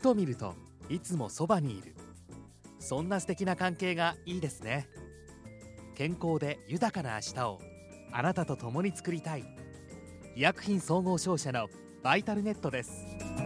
と見るといつもそばにいる、そんな素敵な関係がいいですね。健康で豊かな明日をあなたと共に作りたい。医薬品総合商社のバイタルネットです。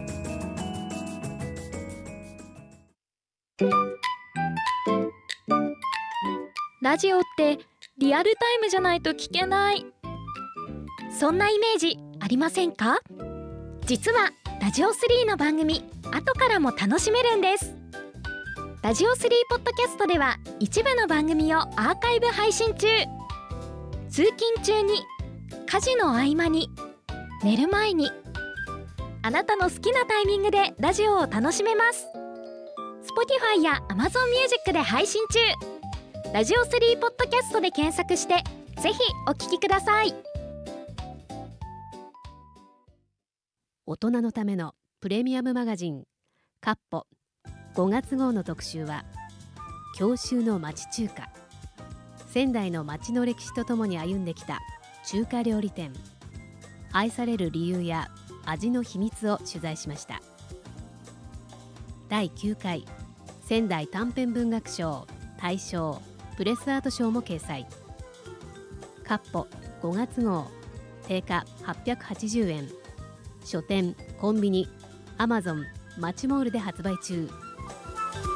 ラジオってリアルタイムじゃないと聞けない、そんなイメージありませんか？実はラジオ3の番組後からも楽しめるんです。ラジオ3ポッドキャストでは一部の番組をアーカイブ配信中。通勤中に、家事の合間に、寝る前に、あなたの好きなタイミングでラジオを楽しめます。 Spotify や Amazon Music で配信中。ラジオ3ポッドキャストで検索してぜひお聞きください。 大人のためのプレミアムマガジンカッポ5月号の特集は、郷愁の町中華。仙台の町の歴史とともに歩んできた中華料理店、愛される理由や味の秘密を取材しました。第9回仙台短編文学賞大賞プレスアート賞も掲載。カッポ5月号、定価880円。書店、コンビニ、アマゾン、マチモールで発売中。